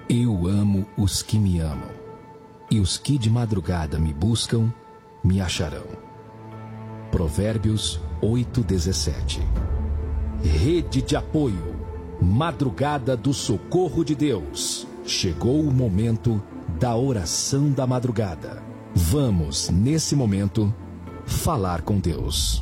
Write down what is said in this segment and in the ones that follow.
Eu amo os que me amam, e os que de madrugada me buscam, me acharão. Provérbios 8:17. Rede de apoio, madrugada do socorro de Deus. Chegou o momento da oração da madrugada. Vamos, nesse momento, falar com Deus.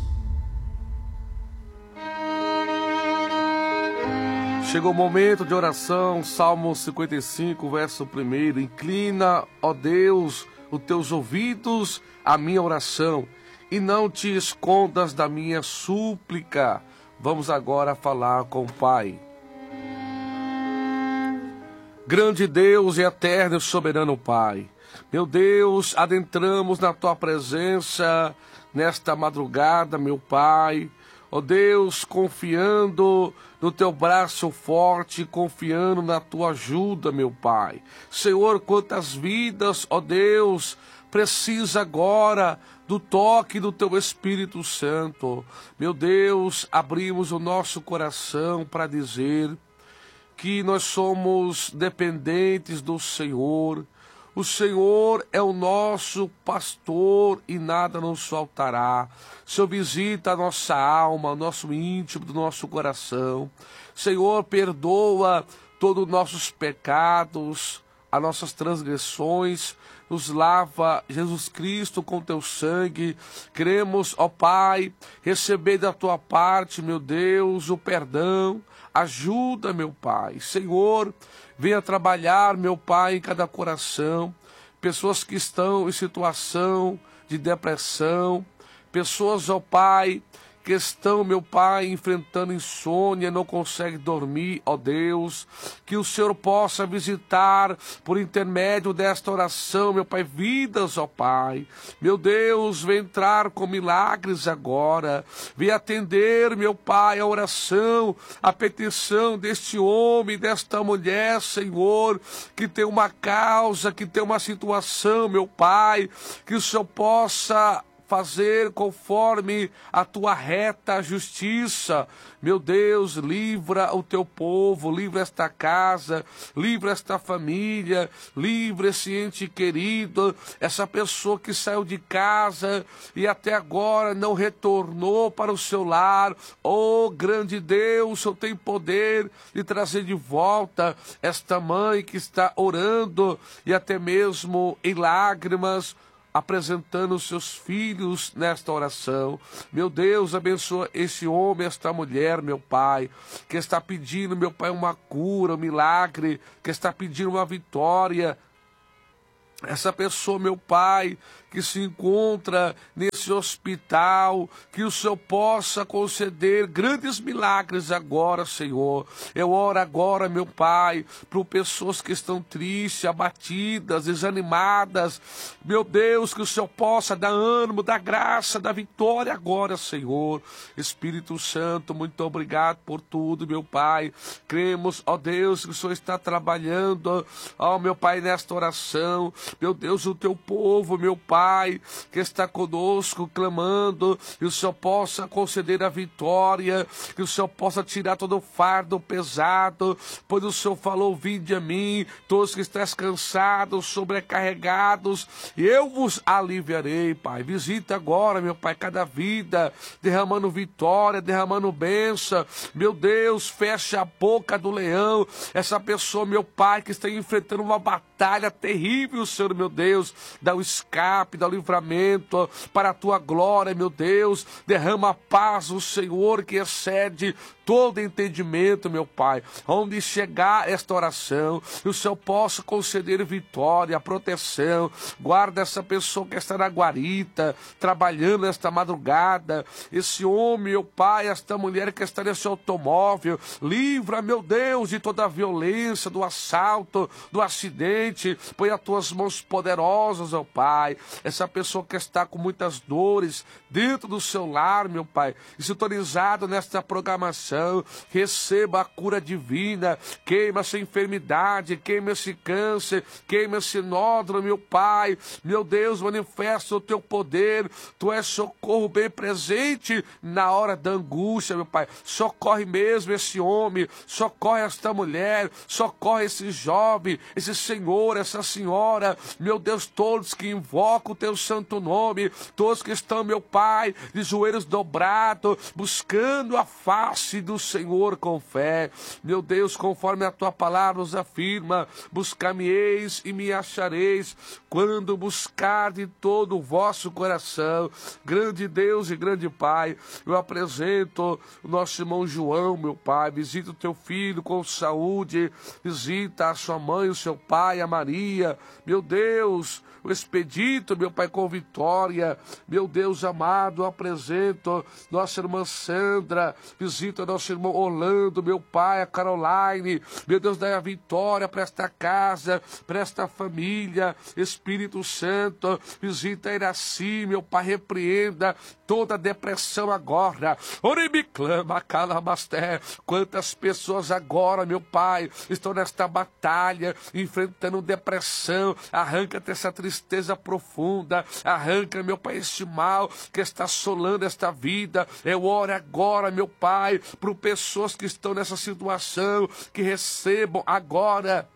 Chegou o momento de oração, Salmo 55, verso 1. Inclina, ó Deus, os teus ouvidos à minha oração, e não te escondas da minha súplica. Vamos agora falar com o Pai. Grande Deus e eterno e soberano Pai, meu Deus, adentramos na Tua presença nesta madrugada, meu Pai. Ó Deus, confiando no Teu braço forte, confiando na Tua ajuda, meu Pai. Senhor, quantas vidas, ó Deus, precisa agora do toque do Teu Espírito Santo. Meu Deus, abrimos o nosso coração para dizer que nós somos dependentes do Senhor. O Senhor é o nosso pastor e nada nos faltará. Senhor, visita a nossa alma, o nosso íntimo, do nosso coração. Senhor, perdoa todos os nossos pecados, as nossas transgressões. Nos lava, Jesus Cristo, com Teu sangue. Queremos, ó Pai, receber da Tua parte, meu Deus, o perdão. Ajuda, meu Pai. Senhor, venha trabalhar, meu Pai, em cada coração. Pessoas que estão em situação de depressão. Pessoas, ó Pai, que estão, meu Pai, enfrentando insônia, não conseguem dormir, ó Deus. Que o Senhor possa visitar, por intermédio desta oração, meu Pai, vidas, ó Pai. Meu Deus, vem entrar com milagres agora. Vem atender, meu Pai, a oração, a petição deste homem, desta mulher, Senhor, que tem uma causa, que tem uma situação, meu Pai. Que o Senhor possa fazer conforme a Tua reta justiça. Meu Deus, livra o Teu povo, livra esta casa, livra esta família, livra esse ente querido, essa pessoa que saiu de casa e até agora não retornou para o seu lar. Oh, grande Deus, o Senhor tem poder de trazer de volta esta mãe que está orando e até mesmo em lágrimas, apresentando os seus filhos nesta oração. Meu Deus, abençoa esse homem, esta mulher, meu Pai, que está pedindo, meu Pai, uma cura, um milagre, que está pedindo uma vitória. Essa pessoa, meu Pai, que se encontra nesse hospital, que o Senhor possa conceder grandes milagres agora, Senhor. Eu oro agora, meu Pai, por pessoas que estão tristes, abatidas, desanimadas. Meu Deus, que o Senhor possa dar ânimo, dar graça, dar vitória agora, Senhor. Espírito Santo, muito obrigado por tudo, meu Pai. Cremos, ó Deus, que o Senhor está trabalhando, ó meu Pai, nesta oração. Meu Deus, o Teu povo, meu Pai, que está conosco, clamando, que o Senhor possa conceder a vitória, que o Senhor possa tirar todo o fardo pesado, pois o Senhor falou: vinde a mim, todos que estáis cansados, sobrecarregados, e eu vos aliviarei, Pai. Visita agora, meu Pai, cada vida, derramando vitória, derramando bênção. Meu Deus, fecha a boca do leão, essa pessoa, meu Pai, que está enfrentando uma batalha terrível, Senhor, meu Deus, dá o escape, dá o livramento para a Tua glória, meu Deus. Derrama a paz, o Senhor, que excede todo entendimento, meu Pai. Onde chegar esta oração, que o Senhor possa conceder vitória, proteção. Guarda essa pessoa que está na guarita, trabalhando esta madrugada. Esse homem, meu Pai, esta mulher que está nesse automóvel. Livra, meu Deus, de toda a violência, do assalto, do acidente. Põe as Tuas mãos poderosas, ó Pai. Essa pessoa que está com muitas dores dentro do seu lar, meu Pai, e sintonizado nesta programação. coração, receba a cura divina, queima essa enfermidade, queima esse câncer, queima esse nódulo, meu Pai, meu Deus, manifesta o teu poder, tu és socorro bem presente na hora da angústia, meu Pai, socorre mesmo esse homem, socorre esta mulher, socorre esse jovem, esse senhor, essa senhora, meu Deus, todos que invocam o teu santo nome, todos que estão, meu Pai, de joelhos dobrados, buscando a face do Senhor com fé, meu Deus, conforme a tua palavra nos afirma, buscar-me-eis e me achareis, quando buscar de todo o vosso coração. Grande Deus e grande Pai, eu apresento o nosso irmão João, meu Pai, visita o teu filho com saúde, visita a sua mãe, o seu pai, a Maria, meu Deus, o Expedito, meu Pai, com vitória, meu Deus amado, eu apresento nossa irmã Sandra, visita nosso irmão Orlando, meu Pai, a Caroline, meu Deus, dai a vitória para esta casa, para esta família, Espírito Santo, visita a Iraci, meu Pai, repreenda toda depressão agora, ore me clama, calabasté, quantas pessoas agora, meu Pai, estão nesta batalha, enfrentando depressão, arranca-te essa tristeza profunda, arranca, meu Pai, este mal que está assolando esta vida, eu oro agora, meu Pai, por pessoas que estão nessa situação, que recebam agora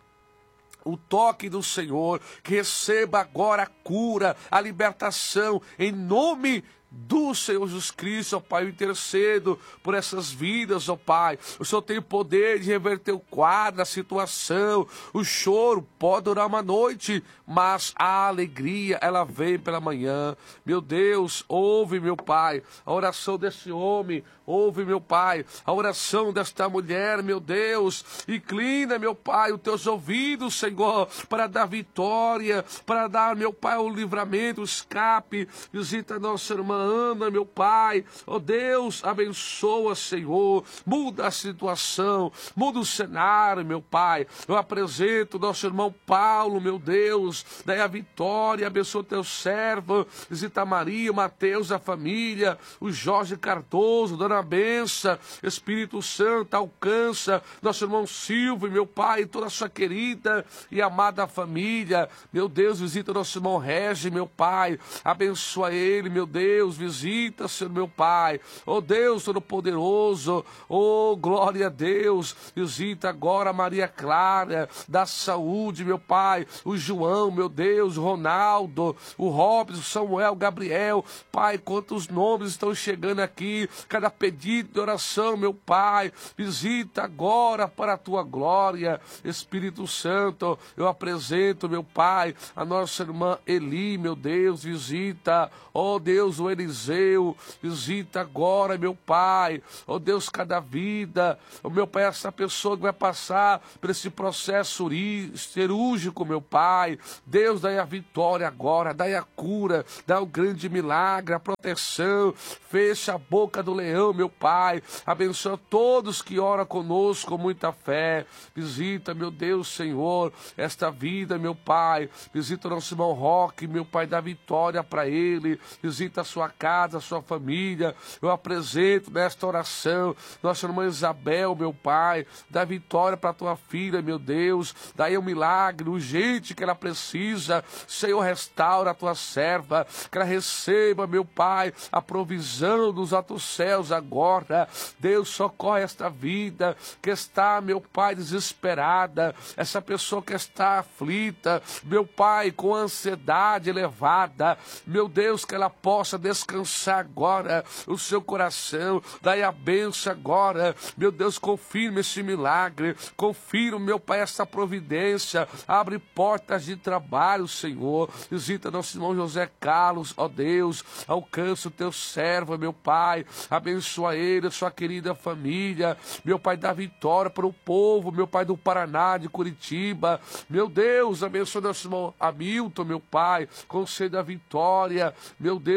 o toque do Senhor, que receba agora a cura, a libertação, em nome do Senhor Jesus Cristo, ó Pai, eu intercedo por essas vidas, ó Pai. O Senhor tem o poder de reverter o quadro, a situação, o choro pode durar uma noite, mas a alegria, ela vem pela manhã. Meu Deus, ouve, meu Pai, a oração desse homem, ouve, meu Pai, a oração desta mulher, meu Deus, inclina, meu Pai, os teus ouvidos, Senhor, para dar vitória, para dar, meu Pai, o livramento, o escape. Visita nossa irmã Ana, meu Pai, ó Deus, abençoa, Senhor, muda a situação, muda o cenário, meu Pai. Eu apresento nosso irmão Paulo, meu Deus, dai a vitória, abençoa teu servo, visita Maria, Mateus, a família, o Jorge Cardoso, Dona Benção, Espírito Santo, alcança nosso irmão Silvio, meu Pai, toda a sua querida e amada família, meu Deus, visita nosso irmão Regi, meu Pai, abençoa ele, meu Deus, visita, Senhor, meu Pai, oh Deus Todo-Poderoso, oh glória a Deus, visita agora a Maria Clara, da saúde, meu Pai, o João, meu Deus, o Ronaldo, o Robson, o Samuel, o Gabriel, Pai, quantos nomes estão chegando aqui, cada pedido de oração, meu Pai, visita agora para a tua glória, Espírito Santo, eu apresento, meu Pai, a nossa irmã Eli, meu Deus, visita, ó Deus, o Eliseu, visita agora, meu Pai, ó Deus, cada vida, ó meu Pai, essa pessoa que vai passar por esse processo cirúrgico, meu Pai, Deus, dai a vitória agora, dai a cura, dá o grande milagre, a proteção, fecha a boca do leão, meu Pai, abençoa todos que oram conosco com muita fé, visita, meu Deus, Senhor, esta vida, meu Pai, visita o nosso irmão Roque, meu Pai, dá vitória para ele, visita a sua casa, a sua família, eu apresento nesta oração, nossa irmã Isabel, meu Pai, dá vitória para a tua filha, meu Deus, daí o milagre urgente que ela precisa, Senhor, restaura a tua serva, que ela receba, meu Pai, a provisão dos altos céus agora, Deus, socorre esta vida que está, meu Pai, desesperada, essa pessoa que está aflita, meu Pai, com ansiedade elevada, meu Deus, que ela possa descansar agora o seu coração, daí a bênção agora, meu Deus, confirma esse milagre, confirma, meu Pai, essa providência, abre portas de trabalho, Senhor, visita nosso irmão José Carlos, ó Deus, alcança o teu servo, meu Pai, abençoa ele, a sua querida família, meu Pai, dá vitória para o povo, meu Pai, do Paraná, de Curitiba, meu Deus, abençoa nosso irmão Hamilton, meu Pai, conceda a vitória, meu Deus, confirma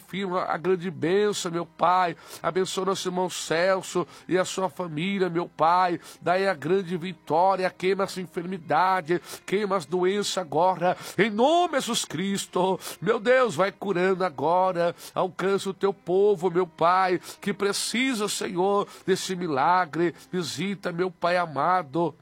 confirma a grande bênção, meu Pai. Abençoa nosso irmão Celso e a sua família, meu Pai. Daí a grande vitória, queima essa enfermidade, queima as doenças agora, em nome de Jesus Cristo. Meu Deus, vai curando agora, alcança o teu povo, meu Pai, que precisa, Senhor, desse milagre. Visita, meu Pai amado,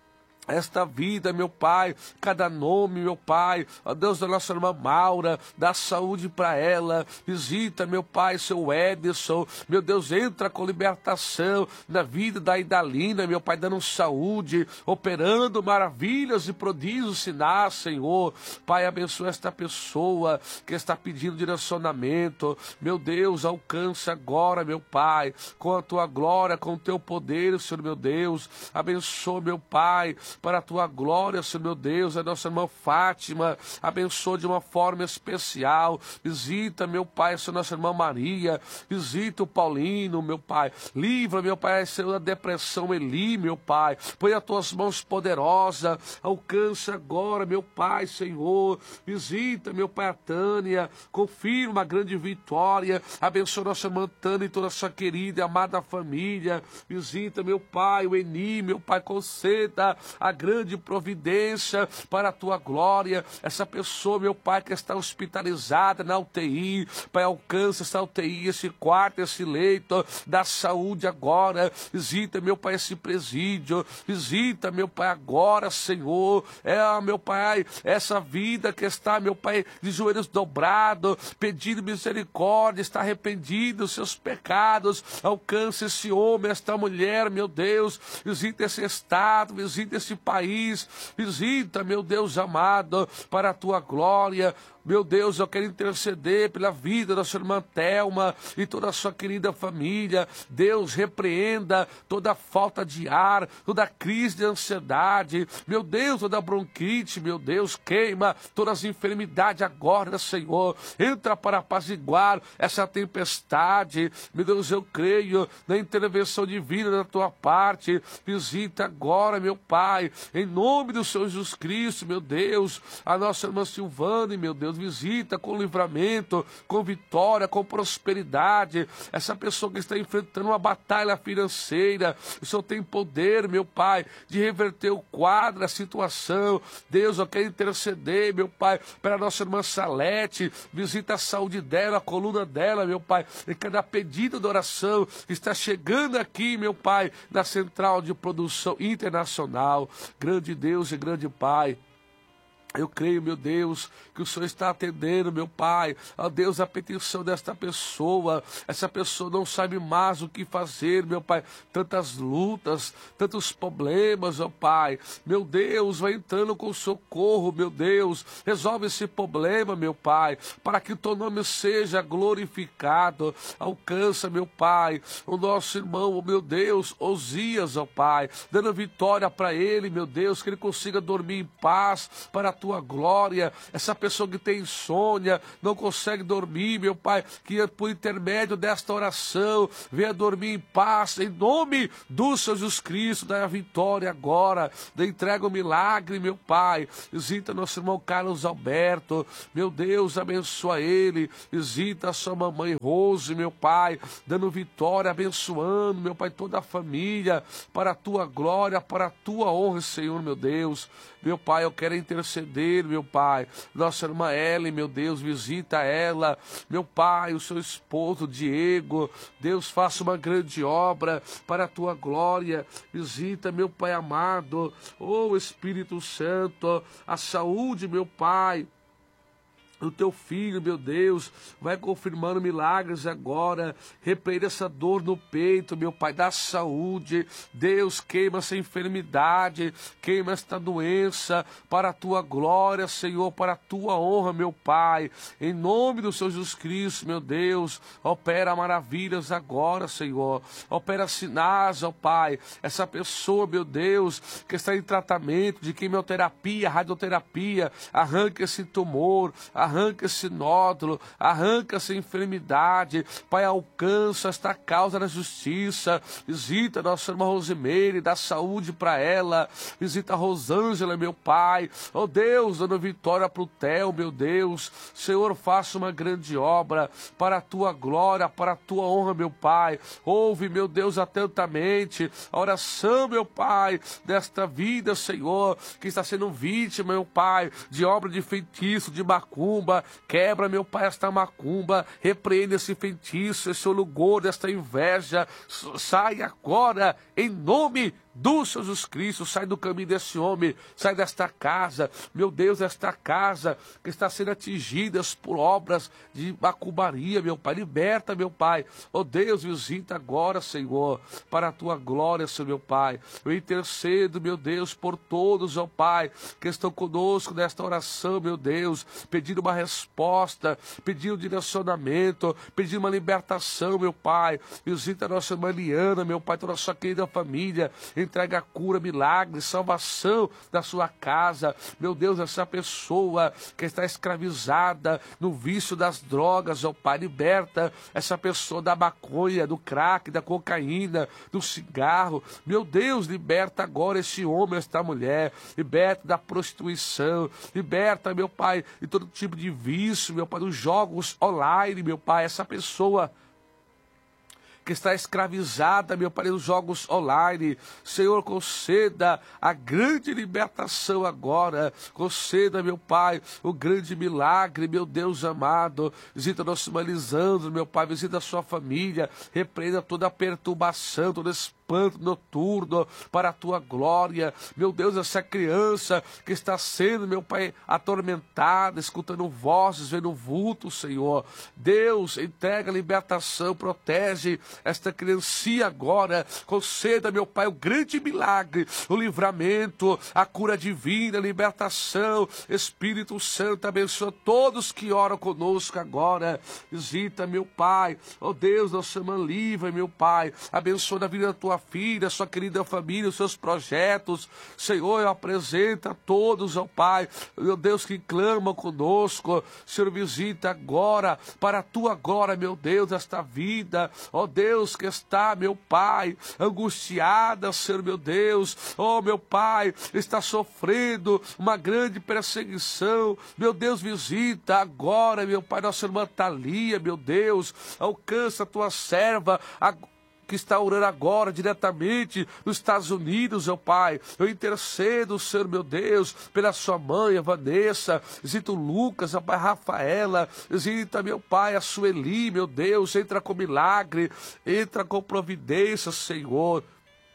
esta vida, meu Pai, cada nome, meu Pai, ó Deus, da nossa irmã Maura, dá saúde para ela, visita, meu Pai, seu Edson, meu Deus, entra com libertação na vida da Idalina, meu Pai, dando saúde, operando maravilhas e prodígios, sinais, Senhor. Pai, abençoa esta pessoa que está pedindo direcionamento, meu Deus, alcança agora, meu Pai, com a tua glória, com o teu poder, Senhor, meu Deus, abençoa, meu Pai, para a tua glória, Senhor meu Deus, a nossa irmã Fátima, abençoa de uma forma especial, visita, meu Pai, essa nossa irmã Maria, visita o Paulino, meu Pai, livra, meu Pai, Senhor, da depressão, Eli, meu Pai, põe as tuas mãos poderosas, alcança agora, meu Pai, Senhor, visita, meu Pai, a Tânia, confirma a grande vitória, abençoa nossa irmã Tânia e toda a sua querida e amada família, visita, meu Pai, o Eni, meu Pai, conceda a grande providência para a tua glória. Essa pessoa, meu Pai, que está hospitalizada na UTI, Pai, alcança essa UTI, esse quarto, esse leito, da saúde agora. Visita, meu Pai, esse presídio. Visita, meu Pai, agora, Senhor. Meu Pai, essa vida que está, meu Pai, de joelhos dobrados, pedindo misericórdia, está arrependido dos seus pecados. Alcança esse homem, esta mulher, meu Deus. Visita esse estado, visita esse país, visita, meu Deus amado, para a tua glória. Meu Deus, eu quero interceder pela vida da sua irmã Thelma e toda a sua querida família. Deus, repreenda toda falta de ar, toda crise de ansiedade. Meu Deus, toda bronquite, meu Deus, queima todas as enfermidades agora, Senhor. Entra para apaziguar essa tempestade. Meu Deus, eu creio na intervenção divina da tua parte. Visita agora, meu Pai, em nome do Senhor Jesus Cristo, meu Deus, a nossa irmã Silvana, meu Deus, visita com livramento, com vitória, com prosperidade, essa pessoa que está enfrentando uma batalha financeira. O Senhor tem poder, meu Pai, de reverter o quadro, a situação. Deus, eu quero interceder, meu Pai, para a nossa irmã Salete, visita a saúde dela, a coluna dela, meu Pai, e cada pedido de oração está chegando aqui, meu Pai, na Central de Produção Internacional. Grande Deus e grande Pai, eu creio, meu Deus, que o Senhor está atendendo, meu Pai, ó Deus, a petição desta pessoa. Essa pessoa não sabe mais o que fazer, meu Pai. Tantas lutas, tantos problemas, ó Pai. Meu Deus, vai entrando com socorro, meu Deus. Resolve esse problema, meu Pai, para que o teu nome seja glorificado. Alcança, meu Pai, o nosso irmão, meu Deus, Osias, ó Pai, dando vitória para ele, meu Deus, que ele consiga dormir em paz para a tua glória. Essa pessoa que tem insônia, não consegue dormir, meu Pai, que por intermédio desta oração venha dormir em paz, em nome do Senhor Jesus Cristo. Dá a vitória agora, dá entrega o milagre, meu Pai. Visita nosso irmão Carlos Alberto, meu Deus, abençoa ele. Visita a sua mamãe Rose, meu Pai, dando vitória, abençoando, meu Pai, toda a família, para a tua glória, para a tua honra, Senhor, meu Deus. Meu Pai, eu quero interceder, meu Pai. Nossa irmã Ellen, meu Deus, visita ela. Meu Pai, o seu esposo Diego. Deus, faça uma grande obra para a tua glória. Visita, meu Pai amado. Oh, Espírito Santo, a saúde, meu Pai, o teu filho, meu Deus, vai confirmando milagres agora. Repreenda essa dor no peito, meu Pai, dá saúde. Deus, queima essa enfermidade, queima esta doença, para a tua glória, Senhor, para a tua honra, meu Pai. Em nome do Senhor Jesus Cristo, meu Deus, opera maravilhas agora, Senhor. Opera sinais, ó Pai. Essa pessoa, meu Deus, que está em tratamento de quimioterapia, radioterapia, arranque esse tumor, arranque arranca esse nódulo, arranca essa enfermidade, Pai, alcança esta causa da justiça, visita a nossa irmã Rosimeire, dá saúde para ela, visita a Rosângela, meu Pai, ó Deus, dando vitória para o Theo, meu Deus, Senhor, faça uma grande obra, para a tua glória, para a tua honra, meu Pai, ouve, meu Deus, atentamente a oração, meu Pai, desta vida, Senhor, que está sendo vítima, meu Pai, de obra de feitiço, de macumba, quebra, meu Pai, esta macumba, repreende esse feitiço, esse olugor, desta inveja, sai agora, em nome do Senhor Jesus Cristo, sai do caminho desse homem, sai desta casa, meu Deus, esta casa que está sendo atingida por obras de macumbaria, meu Pai, liberta, meu Pai, ó Deus, visita agora, Senhor, para a tua glória, Senhor, meu Pai, eu intercedo, meu Deus, por todos, ó Pai, que estão conosco nesta oração, meu Deus, pedindo uma resposta, pedindo um direcionamento, pedindo uma libertação, meu Pai, visita a nossa irmã Liana, meu Pai, toda a sua querida família, entrega cura, milagre, salvação da sua casa, meu Deus, essa pessoa que está escravizada no vício das drogas, ó Pai, liberta essa pessoa da maconha, do crack, da cocaína, do cigarro, meu Deus, liberta agora esse homem, esta mulher, liberta da prostituição, liberta, meu Pai, de todo tipo de vício, meu Pai, dos jogos online, meu Pai, essa pessoa que está escravizada, meu Pai, nos jogos online. Senhor, conceda a grande libertação agora. Conceda, meu Pai, o grande milagre, meu Deus amado. Visita nosso irmão Lisandro, meu Pai, visita a sua família. Repreenda toda a perturbação, todo espanto noturno para a tua glória. Meu Deus, essa criança que está sendo, meu Pai, atormentada, escutando vozes, vendo vulto, Senhor. Deus, entrega a libertação, protege esta criancinha agora, conceda, meu Pai, o grande milagre, o livramento, a cura divina, a libertação. Espírito Santo, abençoa todos que oram conosco agora. Visita, meu Pai, ó Deus, nossa irmã Lívia, meu Pai, abençoa a vida da tua filha, sua querida família, os seus projetos. Senhor, eu apresento a todos, ó Pai, meu Deus, que clamam conosco. Senhor, visita agora, para a tua glória, meu Deus, esta vida, ó Deus, que está, meu Pai, angustiada, Senhor, meu Deus, ó meu Pai, está sofrendo uma grande perseguição, meu Deus, visita agora, meu Pai, nossa irmã Thalia, meu Deus, alcança a tua serva, que está orando agora diretamente nos Estados Unidos, meu Pai. Eu intercedo, Senhor, meu Deus, pela sua mãe, a Vanessa, visita o Lucas, a pai Rafaela, visita, meu Pai, a Sueli, meu Deus, entra com milagre, entra com providência, Senhor.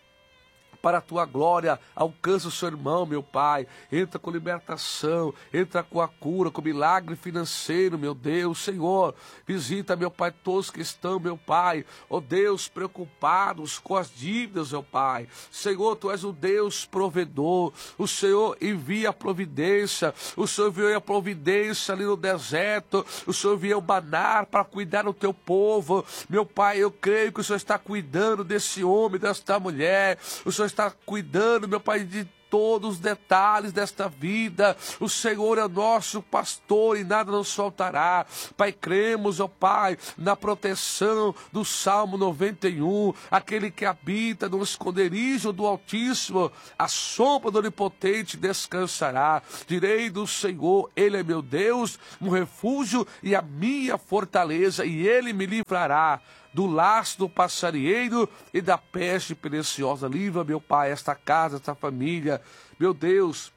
Para a tua glória, alcança o seu irmão, meu Pai, entra com libertação, entra com a cura, com milagre financeiro, meu Deus, Senhor, visita, meu Pai, todos que estão, meu Pai, ó Deus, preocupados com as dívidas, meu Pai, Senhor, Tu és o Deus provedor, o Senhor envia a providência, o Senhor enviou a providência ali no deserto, o Senhor enviou o maná para cuidar do Teu povo, meu Pai, eu creio que o Senhor está cuidando desse homem, desta mulher, o Senhor está cuidando, meu Pai, de todos os detalhes desta vida. O Senhor é nosso pastor e nada nos faltará. Pai, cremos, ó Pai, na proteção do Salmo 91, aquele que habita no esconderijo do Altíssimo, a sombra do Onipotente descansará. Direi do Senhor, Ele é meu Deus, um refúgio e a minha fortaleza, e Ele me livrará do laço do passarinheiro e da peste preciosa. Livra, meu Pai, esta casa, esta família. Meu Deus,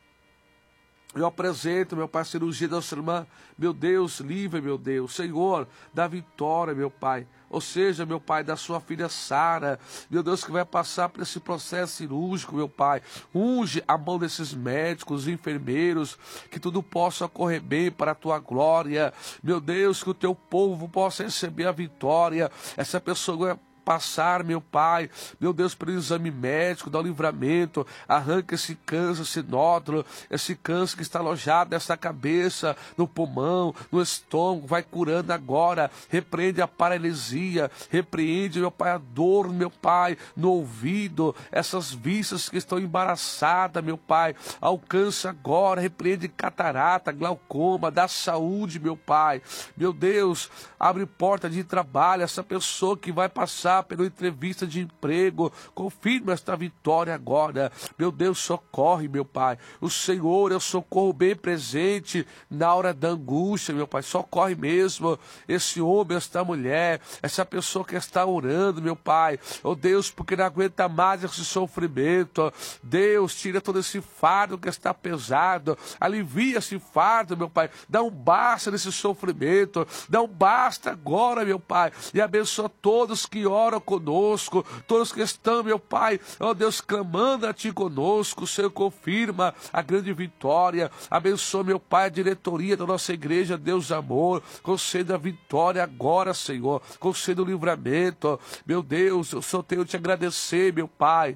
eu apresento, meu Pai, a cirurgia da nossa irmã. Meu Deus, livre, meu Deus. Senhor, dá vitória, meu Pai. Ou seja, meu Pai, da sua filha Sara, meu Deus, que vai passar por esse processo cirúrgico, meu Pai. Unge a mão desses médicos, enfermeiros, que tudo possa correr bem para a Tua glória. Meu Deus, que o Teu povo possa receber a vitória. Essa pessoa passar, meu Pai, meu Deus, pelo exame médico, dá o livramento, arranca esse câncer, esse nódulo, esse câncer que está alojado nessa cabeça, no pulmão, no estômago, vai curando agora, repreende a paralisia, repreende, meu Pai, a dor, meu Pai, no ouvido, essas vistas que estão embaraçadas, meu Pai, alcança agora, repreende catarata, glaucoma, dá saúde, meu Pai, meu Deus, abre porta de trabalho, essa pessoa que vai passar pela entrevista de emprego, confirma esta vitória agora, meu Deus, socorre, meu Pai, o Senhor é o socorro bem presente na hora da angústia, meu Pai, socorre mesmo esse homem, esta mulher, essa pessoa que está orando, meu Pai, oh Deus, porque não aguenta mais esse sofrimento, Deus, tira todo esse fardo que está pesado, alivia esse fardo, meu Pai, dá um basta nesse sofrimento, dá um basta agora, meu Pai, e abençoa todos que oram conosco, todos que estão, meu Pai, ó Deus, clamando a Ti conosco, o Senhor confirma a grande vitória, abençoa, meu Pai, a diretoria da nossa igreja, Deus amor, conceda a vitória agora, Senhor, conceda o livramento, meu Deus, eu só tenho te agradecer, meu Pai,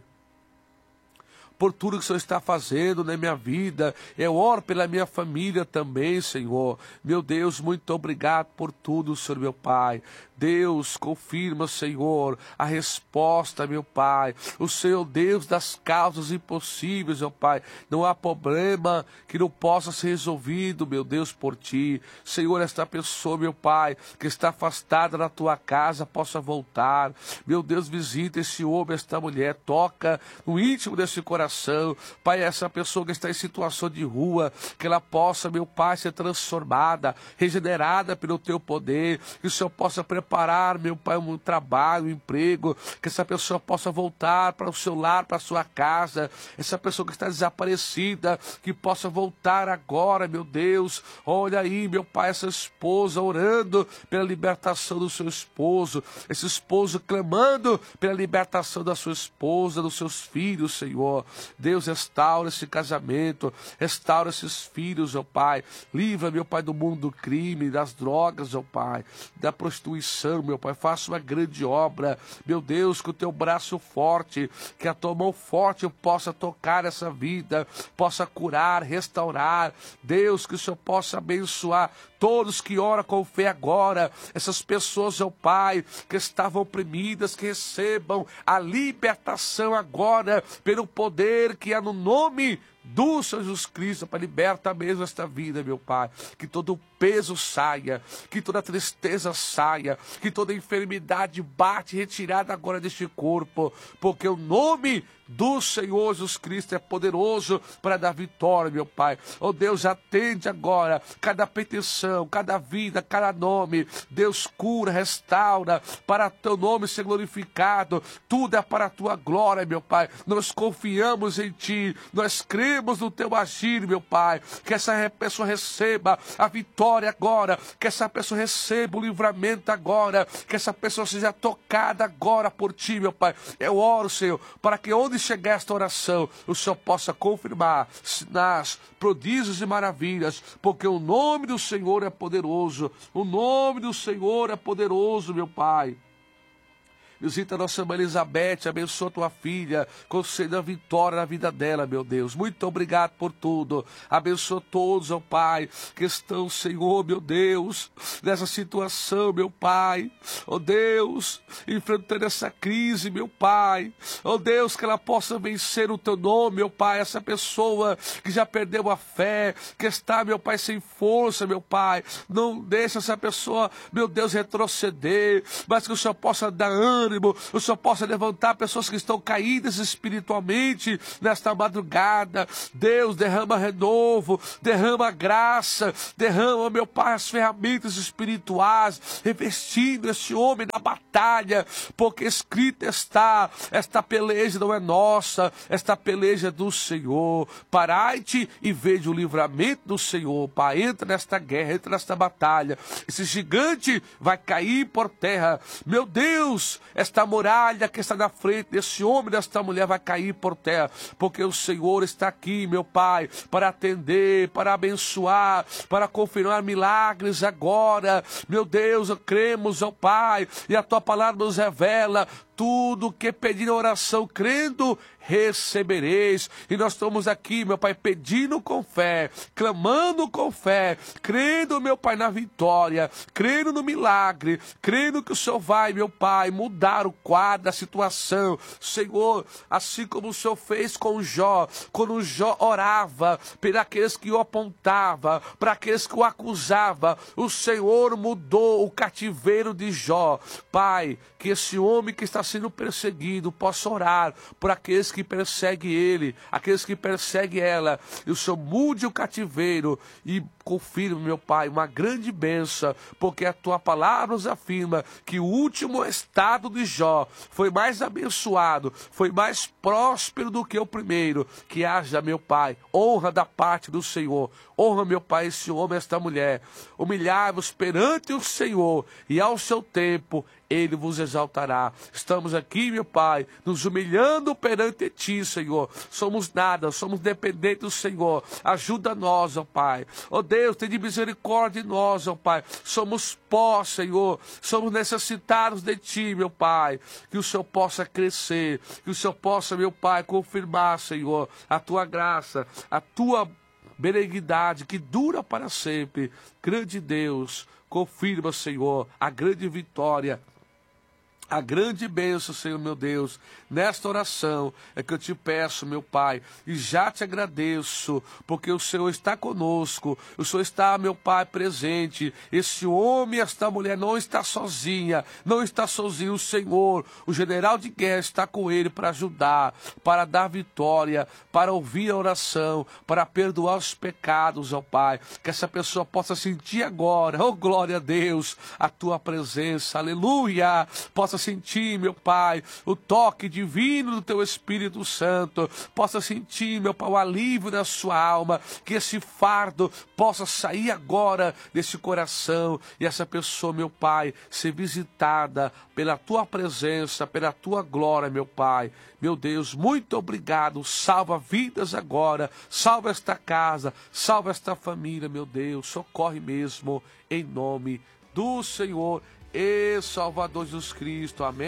por tudo que o Senhor está fazendo na minha vida. Eu oro pela minha família também, Senhor. Meu Deus, muito obrigado por tudo, Senhor, meu Pai. Deus, confirma, Senhor, a resposta, meu Pai. O Senhor, Deus das causas impossíveis, meu Pai. Não há problema que não possa ser resolvido, meu Deus, por Ti. Senhor, esta pessoa, meu Pai, que está afastada da Tua casa, possa voltar. Meu Deus, visita esse homem, esta mulher, toca no íntimo desse coração. Pai, essa pessoa que está em situação de rua, que ela possa, meu Pai, ser transformada, regenerada pelo Teu poder, que o Senhor possa preparar, meu Pai, um trabalho, um emprego, que essa pessoa possa voltar para o seu lar, para a sua casa, essa pessoa que está desaparecida, que possa voltar agora, meu Deus, olha aí, meu Pai, essa esposa orando pela libertação do seu esposo, esse esposo clamando pela libertação da sua esposa, dos seus filhos, Senhor, Deus, restaura esse casamento, restaura esses filhos, meu Pai, livra, meu Pai, do mundo do crime, das drogas, meu Pai, da prostituição, meu Pai, faça uma grande obra, meu Deus, que o Teu braço forte, que a Tua mão forte possa tocar essa vida, possa curar, restaurar, Deus, que o Senhor possa abençoar todos que oram com fé agora, essas pessoas, meu Pai, que estavam oprimidas, que recebam a libertação agora, pelo poder que há no nome do Senhor Jesus Cristo, para libertar mesmo esta vida, meu Pai, que todo o peso saia, que toda tristeza saia, que toda enfermidade bate retirada agora deste corpo, porque o nome do Senhor Jesus Cristo é poderoso para dar vitória, meu Pai. Oh Deus, atende agora cada petição, cada vida, cada nome. Deus, cura, restaura, para Teu nome ser glorificado. Tudo é para a Tua glória, meu Pai. Nós confiamos em Ti, nós cremos no Teu agir, meu Pai. Que essa pessoa receba a vitória agora, que essa pessoa receba o livramento agora, que essa pessoa seja tocada agora por Ti, meu Pai. Eu oro, Senhor, para que onde chegar esta oração, o Senhor possa confirmar sinais, prodígios e maravilhas, porque o nome do Senhor é poderoso, o nome do Senhor é poderoso, meu Pai. Visita a nossa irmã Elizabeth, abençoa tua filha, conceda a vitória na vida dela, meu Deus. Muito obrigado por tudo. Abençoa todos, ó Pai, que estão, Senhor, meu Deus, nessa situação, meu Pai. Ó Deus, enfrentando essa crise, meu Pai. Ó Deus, que ela possa vencer o Teu nome, meu Pai. Essa pessoa que já perdeu a fé, que está, meu Pai, sem força, meu Pai. Não deixa essa pessoa, meu Deus, retroceder, mas que o Senhor possa dar ânimo, o Senhor possa levantar pessoas que estão caídas espiritualmente nesta madrugada. Deus, derrama renovo, derrama graça, derrama, meu Pai, as ferramentas espirituais, revestindo este homem na batalha, porque escrito está, esta peleja não é nossa, esta peleja é do Senhor. Parai-te e veja o livramento do Senhor, Pai. Entra nesta guerra, entra nesta batalha. Esse gigante vai cair por terra. Meu Deus, esta muralha que está na frente desse homem, desta mulher, vai cair por terra, porque o Senhor está aqui, meu Pai, para atender, para abençoar, para confirmar milagres agora. Meu Deus, cremos, ó Pai, e a Tua palavra nos revela tudo que pedir em oração, crendo, recebereis. E nós estamos aqui, meu Pai, pedindo com fé, clamando com fé, crendo, meu Pai, na vitória, crendo no milagre, crendo que o Senhor vai, meu Pai, mudar o quadro, a situação. Senhor, assim como o Senhor fez com Jó, quando Jó orava para aqueles que o apontavam, para aqueles que o acusavam, o Senhor mudou o cativeiro de Jó. Pai, que esse homem que está sendo perseguido possa orar por aqueles que perseguem ele, aqueles que perseguem ela, e o Senhor mude o cativeiro e confirme, meu Pai, uma grande bênção, porque a Tua palavra nos afirma que o último estado de Jó foi mais abençoado, foi mais próspero do que o primeiro. Que haja, meu Pai, honra da parte do Senhor. Honra, meu Pai, esse homem, esta mulher. Humilhai-vos perante o Senhor, e ao seu tempo Ele vos exaltará. Estamos aqui, meu Pai, nos humilhando perante Ti, Senhor. Somos nada, somos dependentes do Senhor. Ajuda-nós, ó Pai. Ó Deus, tenha misericórdia de nós, ó Pai. Somos pó, Senhor. Somos necessitados de Ti, meu Pai. Que o Senhor possa crescer. Que o Senhor possa, meu Pai, confirmar, Senhor, a Tua graça, a Tua benignidade que dura para sempre. Grande Deus, confirma, Senhor, a grande vitória, a grande bênção, Senhor meu Deus. Nesta oração é que eu te peço, meu Pai, e já te agradeço, porque o Senhor está conosco, o Senhor está, meu Pai, presente. Esse homem, esta mulher não está sozinha, não está sozinho. O Senhor, o general de guerra, está com ele para ajudar, para dar vitória, para ouvir a oração, para perdoar os pecados, ó Pai. Que essa pessoa possa sentir agora, oh glória a Deus, a Tua presença, aleluia. Possa sentir, meu Pai, o toque divino do Teu Espírito Santo, possa sentir, meu Pai, o alívio da sua alma, que esse fardo possa sair agora desse coração, e essa pessoa, meu Pai, ser visitada pela Tua presença, pela Tua glória, meu Pai. Meu Deus, muito obrigado. Salva vidas agora, salva esta casa, salva esta família, meu Deus, socorre mesmo, em nome do Senhor e Salvador Jesus Cristo. Amém.